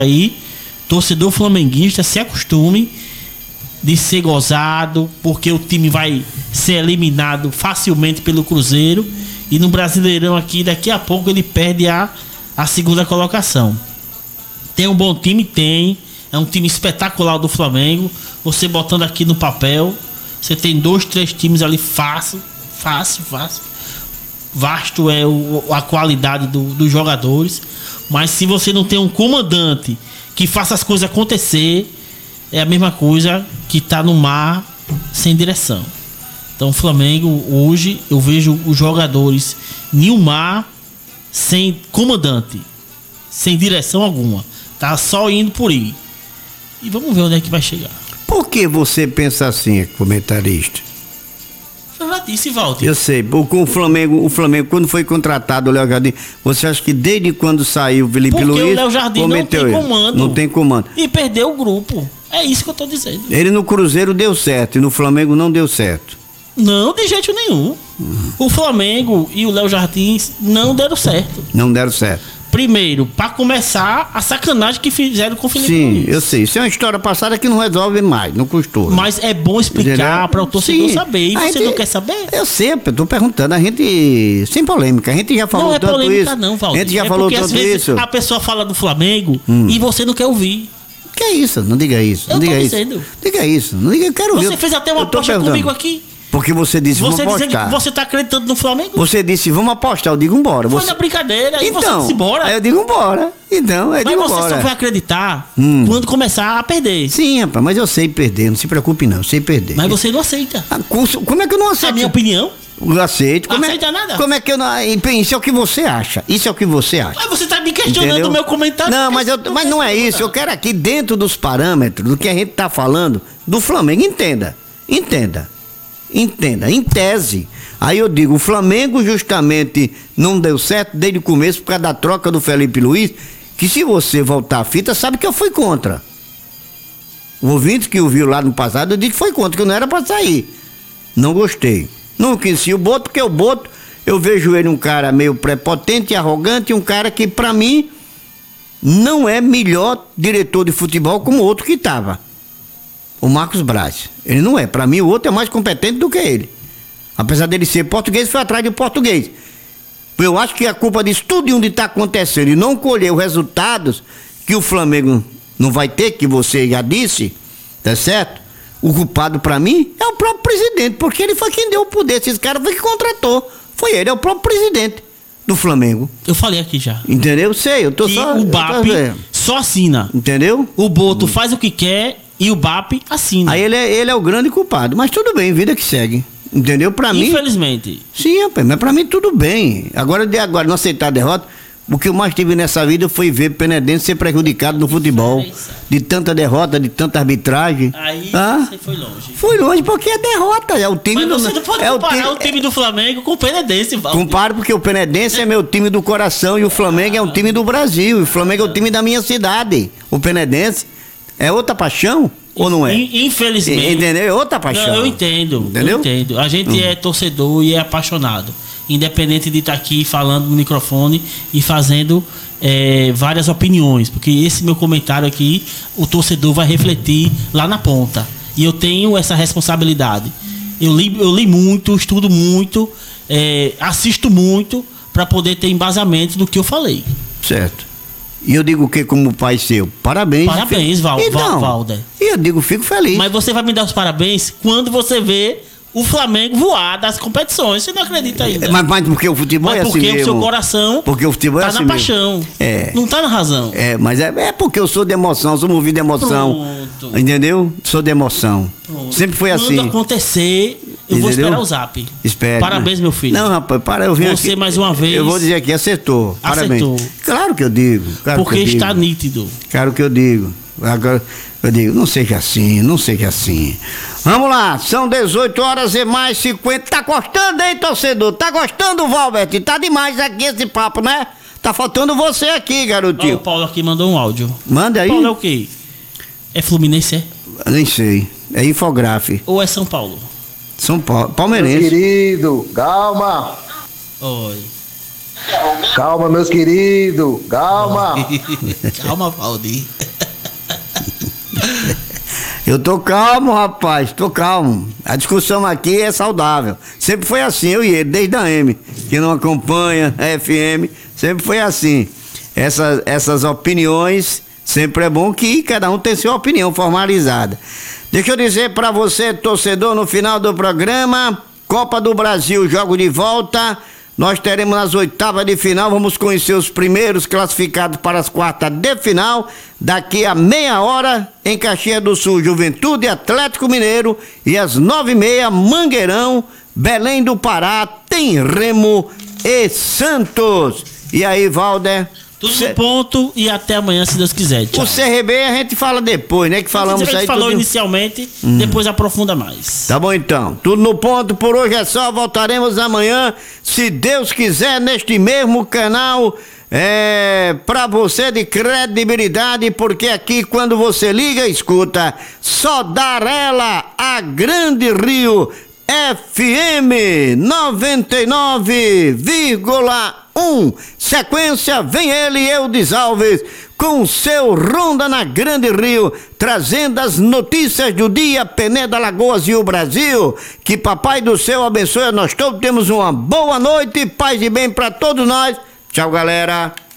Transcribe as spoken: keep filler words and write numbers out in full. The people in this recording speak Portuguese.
aí, torcedor flamenguista, se acostume de ser gozado, porque o time vai ser eliminado facilmente pelo Cruzeiro, e no Brasileirão aqui, daqui a pouco ele perde a, a segunda colocação. Tem um bom time? Tem. É um time espetacular do Flamengo. Você botando aqui no papel, você tem dois, três times ali fácil, fácil, fácil. Vasto é o, a qualidade do, dos jogadores. Mas se você não tem um comandante que faça as coisas acontecer, é a mesma coisa que tá no mar sem direção. Então o Flamengo hoje, eu vejo os jogadores em um mar sem comandante, sem direção alguma. Tá só indo por aí. E vamos ver onde é que vai chegar. Por que você pensa assim, comentarista? Eu já disse, Walter. Eu sei, porque o Flamengo, o Flamengo, quando foi contratado o Léo Jardim, você acha que desde quando saiu o Felipe porque Luiz... Porque o Léo Jardim não tem ele. comando. Não tem comando. E perdeu o grupo. É isso que eu tô dizendo. Ele no Cruzeiro deu certo e no Flamengo não deu certo. Não, de jeito nenhum. Uhum. O Flamengo e o Léo Jardim não deram certo. Não deram certo. Primeiro, para começar, a sacanagem que fizeram com o Felipe Sim, Luiz. eu sei. Isso é uma história passada que não resolve mais, não custou. Mas é bom explicar para o torcedor Sim. saber. E a você gente, não quer saber? Eu sempre, eu tô perguntando. A gente, sem polêmica, a gente já falou tanto isso. Não é polêmica não, Valdir. A gente já é falou porque, tanto às vezes, isso. A pessoa fala do Flamengo hum. e você não quer ouvir. Que é isso? Não diga isso. Eu não diga tô isso. dizendo. Diga isso. Não diga, eu quero você ver. fez até uma aposta comigo aqui. Porque você disse, você vamos dizendo apostar. Que você tá acreditando no Flamengo? Você disse, vamos apostar. Eu digo, embora. Foi você... na brincadeira. Aí então, você disse, bora. Aí eu digo, embora. Então, eu mas digo, você bora. só vai acreditar hum. quando começar a perder. Sim, rapaz, mas eu sei perder. Não se preocupe, não. Eu sei perder. Mas você não aceita. Ah, como é que eu não aceito? A minha opinião? Eu aceito. Como não aceita é, nada. Como é que eu não... Isso é o que você acha. Isso é o que você acha. Mas você tá me questionando o meu comentário. Não, mas, eu, mas não é isso. Eu quero aqui, dentro dos parâmetros do que a gente tá falando, do Flamengo. Entenda. Entenda. Entenda. Em tese. Aí eu digo, o Flamengo justamente não deu certo desde o começo por causa da troca do Felipe Luiz, que se você voltar à fita, sabe que eu fui contra. O ouvinte que ouviu lá no passado, eu disse que foi contra, que não era para sair. Não gostei. Não conheci o Boto, porque o Boto, eu vejo ele um cara meio prepotente e arrogante, um cara que, para mim, não é melhor diretor de futebol como o outro que estava. O Marcos Braz. Ele não é. Para mim, o outro é mais competente do que ele. Apesar dele ser português, foi atrás de português. Eu acho que a culpa disso tudo onde está acontecendo e não colher os resultados que o Flamengo não vai ter, que você já disse, tá certo? O culpado para mim é o próprio presidente, porque ele foi quem deu o poder. Esses caras foi que contratou. Foi ele, é o próprio presidente do Flamengo. Eu falei aqui já. Entendeu? Sei, eu tô que só... o B A P só assina. Entendeu? O Boto hum. faz o que quer e o B A P assina. Aí ele é, ele é o grande culpado. Mas tudo bem, vida que segue. Entendeu? Pra mim... Infelizmente. Sim, rapaz, mas pra mim tudo bem. Agora, de agora, não aceitar a derrota, o que eu mais tive nessa vida foi ver Penedense ser prejudicado no futebol. De tanta derrota, de tanta arbitragem. Aí ah, você foi longe. Foi longe porque é derrota. É o time mas do... você não pode é comparar o time, o o time do Flamengo com o Penedense, Valdir. Comparo porque o Penedense é meu time do coração e o Flamengo é um time do Brasil. E o Flamengo é o time da minha cidade. O Penedense é outra paixão. Ou não é? Infelizmente. Entendeu? É outra paixão. Não, eu entendo. Entendeu? Eu entendo. A gente hum. é torcedor e é apaixonado. Independente de estar aqui falando no microfone e fazendo é, várias opiniões. Porque esse meu comentário aqui, o torcedor vai refletir lá na ponta. E eu tenho essa responsabilidade. Eu li, eu li muito, estudo muito, é, assisto muito para poder ter embasamento do que eu falei. Certo. E eu digo o que como pai seu? Parabéns. Parabéns, Val, então, Valder. E eu digo, fico feliz. Mas você vai me dar os parabéns quando você vê o Flamengo voar das competições. Você não acredita ainda. Mas, mas porque o futebol mas é assim mesmo. Porque o seu coração porque o futebol tá é assim na mesmo. paixão. É. Não tá na razão. É, mas é, é porque eu sou de emoção, sou movido de emoção. Pronto. Entendeu? Sou de emoção. Pronto. Sempre foi quando assim. Quando acontecer, eu Entendeu? vou esperar o zap. Espere. Parabéns, meu filho. Não, rapaz, para, eu venho Você aqui, mais uma vez. Eu vou dizer aqui, acertou. Acertou. Parabéns. Claro que eu digo. Claro porque que eu está digo. nítido. Claro que eu digo. Agora eu digo, não seja assim, não seja assim. Vamos lá, são dezoito horas e mais cinquenta. Tá gostando, hein, torcedor? Tá gostando, Valbert? Tá demais aqui esse papo, né? Tá faltando você aqui, garotinho. Ó, o Paulo aqui mandou um áudio. Manda aí. Paulo é o quê? É Fluminense, é? Eu nem sei. É Infografe. Ou é São Paulo? São Paulo. Palmeirense. Meu querido, calma. Oi. Calma, meus queridos, calma. Calma, Valdir. Eu tô calmo, rapaz, tô calmo. A discussão aqui é saudável. Sempre foi assim, eu e ele, desde a M, que não acompanha a F M, sempre foi assim. Essas, essas opiniões, sempre é bom que cada um tenha sua opinião formalizada. Deixa eu dizer pra você, torcedor, no final do programa, Copa do Brasil, jogo de volta. Nós teremos nas oitavas de final, vamos conhecer os primeiros classificados para as quartas de final. Daqui a meia hora, em Caxias do Sul, Juventude Atlético Mineiro. E às nove e meia, Mangueirão, Belém do Pará, tem Remo e Santos. E aí, Valder? Tudo no ponto e até amanhã, se Deus quiser. Tchau. O C R B a gente fala depois, né? Que falamos a gente aí. falou tudo... inicialmente, hum. depois aprofunda mais. Tá bom então. Tudo no ponto, por hoje é só. Voltaremos amanhã, se Deus quiser, neste mesmo canal. É pra você de credibilidade, porque aqui quando você liga, escuta, só dar ela a Grande Rio F M noventa e nove vírgula um. Sequência, vem ele, Eudes Alves, com seu Ronda na Grande Rio, trazendo as notícias do dia, Peneda, Lagoas e o Brasil. Que Papai do Céu abençoe a nós todos. Temos uma boa noite, paz e bem para todos nós. Tchau, galera.